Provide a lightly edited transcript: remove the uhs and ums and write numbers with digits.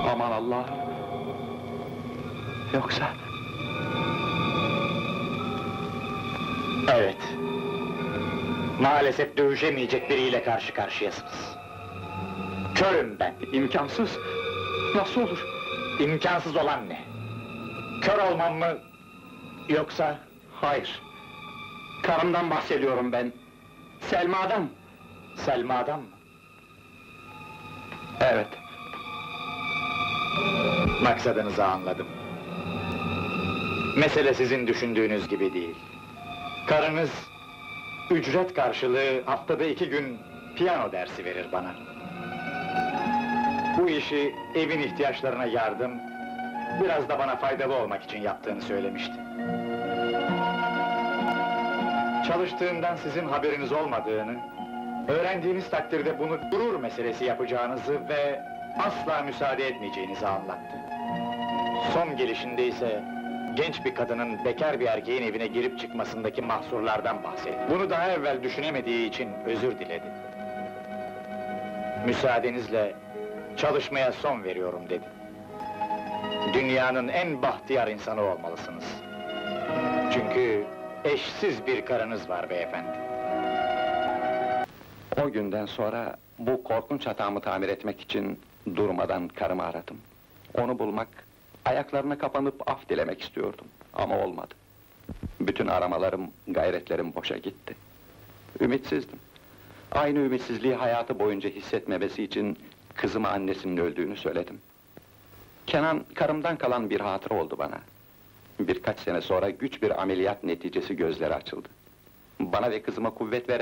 Aman Allah'ım! Yoksa... Evet. Maalesef dövüşemeyecek biriyle karşı karşıyasınız. Körüm ben. İmkansız! Nasıl olur? İmkansız olan ne? Kör olmam mı? Yoksa... Hayır! Karımdan bahsediyorum ben! Selma'dan! Selma'dan mı? Evet. Maksadınızı anladım. Mesele sizin düşündüğünüz gibi değil. Karınız... ücret karşılığı haftada 2 gün piyano dersi verir bana. Bu işi evin ihtiyaçlarına yardım, biraz da bana faydalı olmak için yaptığını söylemişti. Çalıştığından sizin haberiniz olmadığını, öğrendiğiniz takdirde bunu gurur meselesi yapacağınızı ve asla müsaade etmeyeceğinizi anlattı. Son gelişinde ise genç bir kadının bekar bir erkeğin evine girip çıkmasındaki mahsurlardan bahsetti. Bunu daha evvel düşünemediği için özür diledi. Müsaadenizle çalışmaya son veriyorum dedi. Dünyanın en bahtiyar insanı olmalısınız. Çünkü eşsiz bir karınız var beyefendi. O günden sonra bu korkunç hatamı tamir etmek için durmadan karımı aradım. Onu bulmak, ayaklarına kapanıp af dilemek istiyordum ama olmadı. Bütün aramalarım, gayretlerim boşa gitti. Ümitsizdim. Aynı ümitsizliği hayatı boyunca hissetmemesi için kızıma annesinin öldüğünü söyledim. Kenan, karımdan kalan bir hatıra oldu bana. Birkaç sene sonra güç bir ameliyat neticesi gözleri açıldı. Bana ve kızıma kuvvet veren